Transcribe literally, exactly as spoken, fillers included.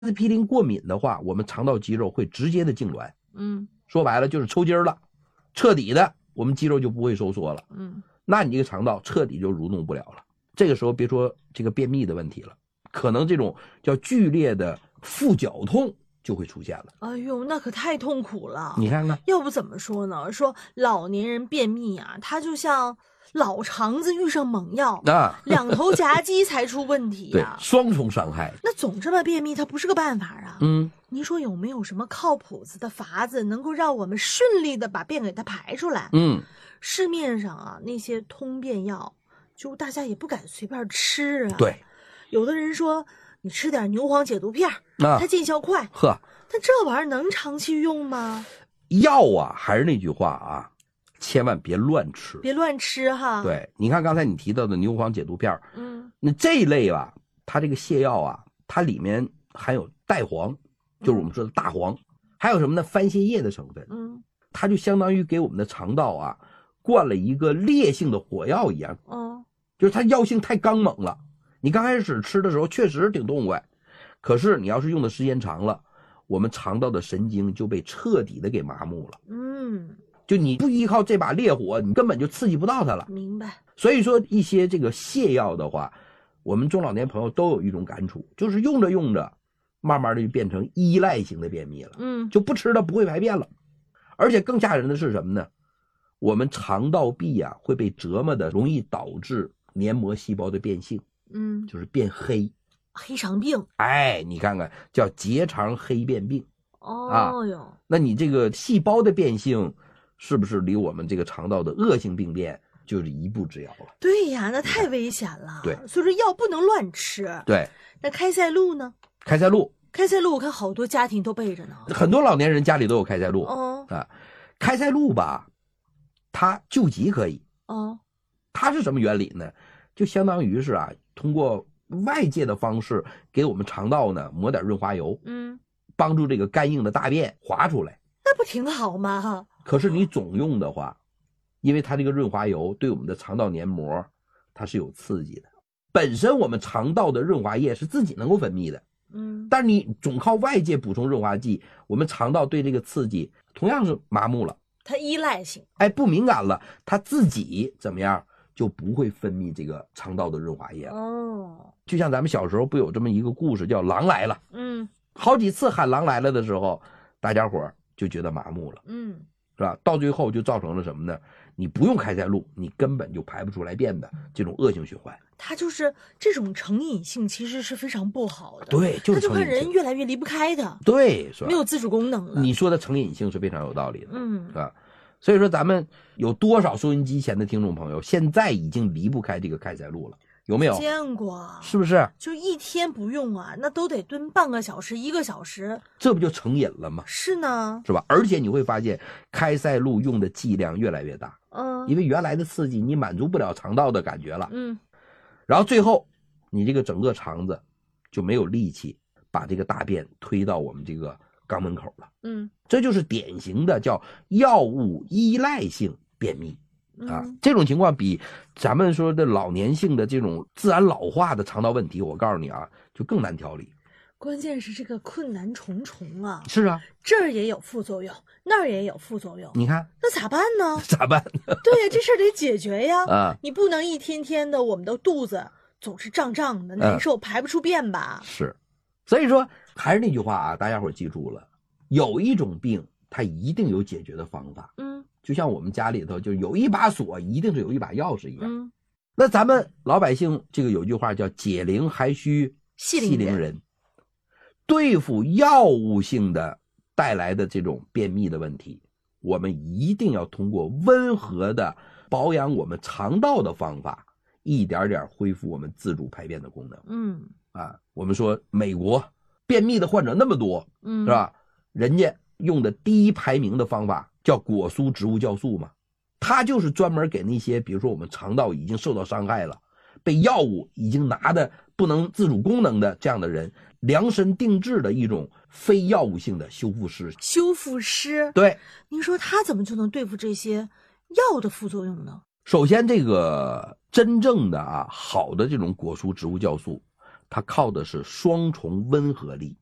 斯匹林过敏的话，我们肠道肌肉会直接的痉挛。 嗯， 说白了就是抽筋了，彻底的我们肌肉就不会收缩了。 嗯， 那你这个肠道彻底就蠕动不了了。这个时候别说这个便秘的问题了，可能这种叫剧烈的腹绞痛就会出现了。 哎呦，那可太痛苦了。 你看看， 要不怎么说呢？说老年人便秘啊，他就像老肠子遇上猛药啊， 两头夹击才出问题呀、 啊。对，双重伤害。 那总这么便秘，它不是个办法啊。 嗯， 您说有没有什么靠谱子的法子，能够让我们顺利的把便给它排出来？ 嗯， 市面上啊那些通便药，就大家也不敢随便吃啊。 对， 有的人说你吃点牛黄解毒片，啊、它见效快。 呵， 但这玩意儿能长期用吗？ 药啊，还是那句话啊。千万别乱吃， 别乱吃哈。 对，你看刚才你提到的牛黄解毒片， 嗯， 那这一类吧，它这个泻药啊，它里面含有代黄，就是我们说的大黄，嗯、还有什么呢？番泻叶的成分。 嗯， 它就相当于给我们的肠道啊灌了一个烈性的火药一样。 嗯， 就是它药性太刚猛了。你刚开始吃的时候确实挺痛快，可是你要是用的时间长了，我们肠道的神经就被彻底的给麻木了。 嗯。 就你不依靠这把烈火，你根本就刺激不到它了。 明白。 所以说一些这个泻药的话，我们中老年朋友都有一种感触，就是用着用着，慢慢的就变成依赖型的便秘了。 嗯， 就不吃它不会排便了。而且更吓人的是什么呢？我们肠道壁啊会被折磨的，容易导致黏膜细胞的变性。 嗯， 就是变黑。 黑肠病。 哎，你看看，叫结肠黑变病。 哦哟、 啊，那你这个细胞的变性。是不是离我们这个肠道的恶性病变就是一步之遥了？ 对呀，那太危险了。 对， 所以说药不能乱吃。 对， 那开塞露呢？ 开塞露， 开塞露我看好多家庭都备着呢， 很多老年人家里都有开塞露。 哦啊，开塞露吧，它救急可以。 哦， 它是什么原理呢？就相当于是啊，通过外界的方式给我们肠道呢抹点润滑油， 嗯， 帮助这个干硬的大便滑出来。 那不挺好吗？ 可是你总用的话，因为它这个润滑油对我们的肠道黏膜它是有刺激的。本身我们肠道的润滑液是自己能够分泌的， 嗯， 但是你总靠外界补充润滑剂，我们肠道对这个刺激同样是麻木了， 它依赖性， 哎，不敏感了，它自己怎么样就不会分泌这个肠道的润滑液了。 哦， 就像咱们小时候不有这么一个故事叫狼来了， 嗯， 好几次喊狼来了的时候，大家伙就觉得麻木了， 嗯， 是吧？到最后就造成了什么呢？你不用开塞露，你根本就排不出来便的这种恶性循环。 它就是这种成瘾性，其实是非常不好的。 对，就是它就和成瘾性人越来越离不开的。 对，是吧？ 没有自主功能了。 你说的成瘾性是非常有道理的， 嗯， 是吧？所以说咱们有多少收音机前的听众朋友，现在已经离不开这个开塞露了，有没有？ 见过， 是不是？ 就一天不用啊，那都得蹲半个小时、一个小时。 这不就成瘾了吗？ 是呢， 是吧？而且你会发现，开塞露用的剂量越来越大， 嗯， 因为原来的刺激你满足不了肠道的感觉了， 嗯， 然后最后你这个整个肠子就没有力气把这个大便推到我们这个肛门口了， 嗯， 这就是典型的叫药物依赖性便秘啊。 嗯， 这种情况比咱们说的老年性的这种自然老化的肠道问题，我告诉你啊，就更难调理。 关键是这个困难重重啊， 是啊， 这儿也有副作用，那儿也有副作用， 你看那咋办呢？ 咋办？ 对呀，这事儿得解决呀。 啊， 你不能一天天的我们的肚子总是胀胀的难受，排不出便吧？ 是，所以说还是那句话啊，大家伙记住了，有一种病它一定有解决的方法。 嗯， 就像我们家里头就有一把锁，一定是有一把钥匙一样。 嗯， 那咱们老百姓这个有句话叫解铃还须系铃人铃人，对付药物性的带来的这种便秘的问题，我们一定要通过温和的保养我们肠道的方法，一点点恢复我们自主排便的功能。 嗯， 啊，我们说美国便秘的患者那么多， 嗯， 是吧？人家用的第一排名的方法叫果蔬植物酵素嘛，它就是专门给那些比如说我们肠道已经受到伤害了，被药物已经拿的不能自主功能的这样的人量身定制的一种非药物性的修复师。 修复师， 对， 您说他怎么就能对付这些药的副作用呢？ 首先这个真正的啊好的这种果蔬植物酵素，它靠的是双重温和力。